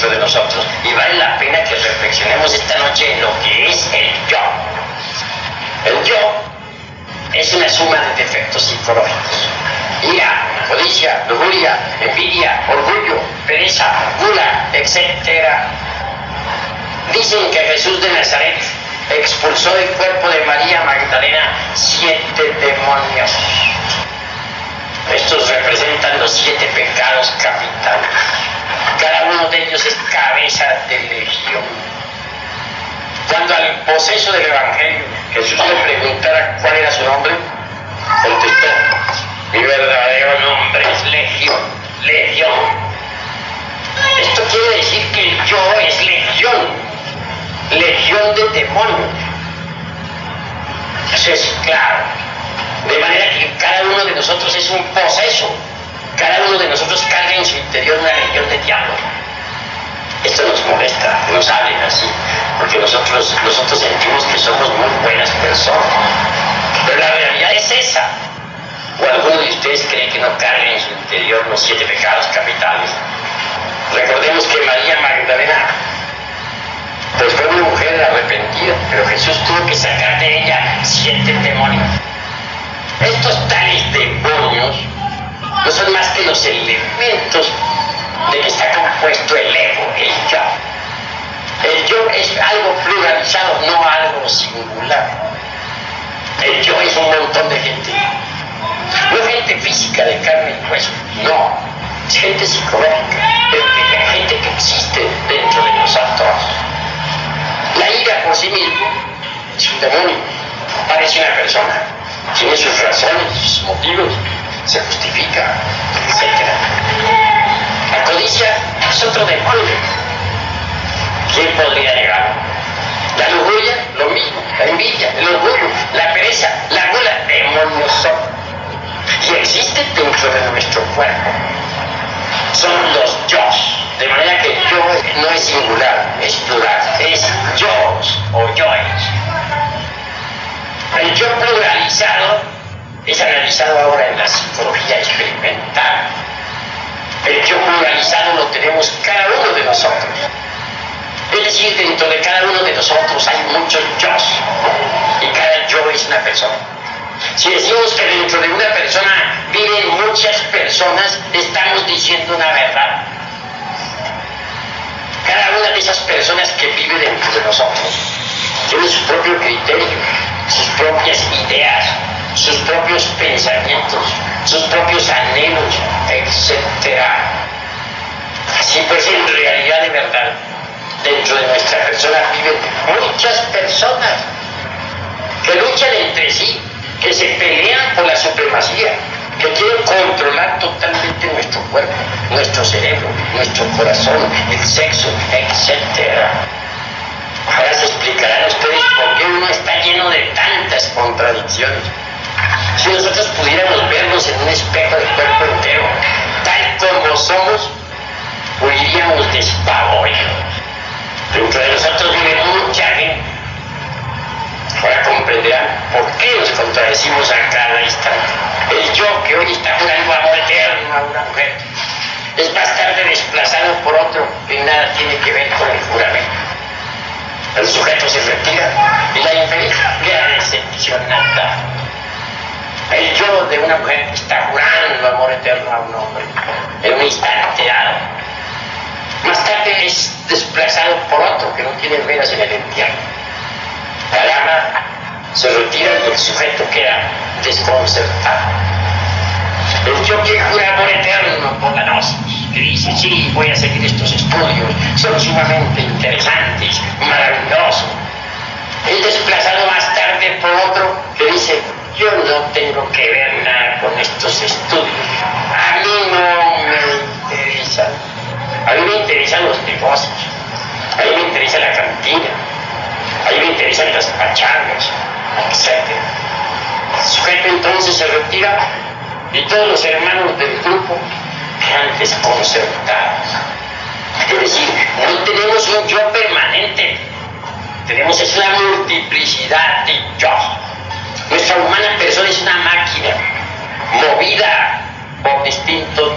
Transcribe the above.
dentro de nosotros. Y vale la pena que reflexionemos esta noche en lo que es el yo. El yo es una suma de defectos psicológicos. Ira, codicia, lujuria, envidia, orgullo, pereza, gula, etc. Dicen que Jesús de Nazaret expulsó del cuerpo de María Magdalena 7 demonios. Estos representan los 7 pecados capitales. Cada uno de ellos es cabeza de legión. Cuando al poseso del Evangelio Jesús le preguntara cuál era su nombre, contestó: mi verdadero nombre es Legión. Legión. Esto quiere decir que el yo es legión. Legión de demonios. Eso es claro. De manera que cada uno de nosotros es un poseso. Cada uno de nosotros carga en su interior una legión de diablos. Esto nos molesta, que nos hablen así, porque nosotros sentimos que somos muy buenas personas. Pero la realidad es esa. ¿O alguno de ustedes cree que no carga en su interior los 7 pecados capitales? Recordemos que María Magdalena pues fue una mujer arrepentida, pero Jesús tuvo que sacar de ella 7 demonios. Estos tales demonios no son más que los elementos de que está compuesto el ego, el yo. El yo es algo pluralizado, no algo singular. El yo es un montón de gente. No gente física de carne y hueso, no. Es gente psicológica, pero que gente que existe dentro de nosotros. La ira por sí mismo es un demonio. Parece una persona. Tiene sus razones, sus motivos, se justifica, etc. La codicia es otro demonio. ¿Quién podría negarlo? La lujuria, lo mismo. La envidia, el orgullo, la pereza, la gula, demonios son. Y existen dentro de nuestro cuerpo. Son los yos. De manera que el yo no es singular, es plural. Es yos o yoes. El yo pluralizado es analizado ahora en la psicología experimental. El yo pluralizado lo tenemos cada uno de nosotros. Es decir, dentro de cada uno de nosotros hay muchos yos. Y cada yo es una persona. Si decimos que dentro de una persona viven muchas personas, estamos diciendo una verdad. Cada una de esas personas que vive dentro de nosotros tiene su propio criterio, sus propias ideas, sus propios pensamientos, sus propios anhelos, etc. Así pues, en realidad de verdad, dentro de nuestra persona viven muchas personas que luchan entre sí, que se pelean por la supremacía, que quieren controlar totalmente nuestro cuerpo, nuestro cerebro, nuestro corazón, el sexo, etc. Ahora se explicarán a ustedes por qué uno está lleno de tantas contradicciones. Si nosotros pudiéramos vernos en un espejo del cuerpo entero, tal como somos, huiríamos despavoridos. Dentro de nosotros vive mucha gente. Ahora comprenderán por qué nos contradecimos a cada instante. El yo que hoy está jurando amor eterno a una mujer es más tarde desplazado por otro que nada tiene que ver con el juramento. El sujeto se retira y la infeliz queda decepcionada. El yo de una mujer que está jurando amor eterno a un hombre en un instante dado, más tarde es desplazado por otro que no tiene veras en el entierro. La dama se retira y el sujeto queda desconcertado. El yo que jura amor eterno por la gnosis, que dice: sí, voy a seguir estos estudios, son sumamente interesantes, maravillosos. Es desplazado más tarde por otro que dice: yo no tengo que ver nada con estos estudios, a mí no me interesan. A mí me interesan los negocios, a mí me interesa la cantina, a mí me interesan las pachangas, etc. El sujeto entonces se retira y todos los hermanos del grupo quedan desconcertados. Es decir, no tenemos un yo permanente, tenemos es una multiplicidad de yo. Nuestra humana persona es una máquina movida por distintos